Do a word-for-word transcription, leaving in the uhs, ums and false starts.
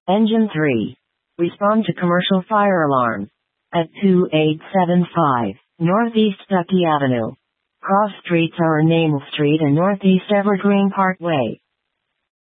Engine three. Respond to commercial fire alarm. At two eight seven five Northeast Ducky Avenue. Cross streets are Namel Street and Northeast Evergreen Parkway.